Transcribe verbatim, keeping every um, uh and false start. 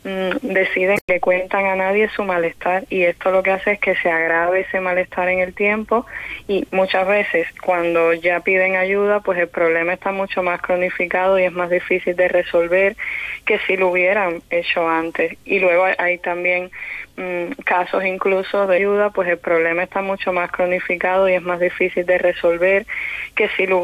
mm, deciden que cuentan a nadie su malestar, y esto lo que hace es que se agrave ese malestar en el tiempo, y muchas veces cuando ya piden ayuda, pues el problema está mucho más cronificado y es más difícil de resolver que si lo hubieran hecho antes. Y luego hay, hay también mm, casos incluso de ayuda, pues el problema está mucho más cronificado y es más difícil de resolver que si lo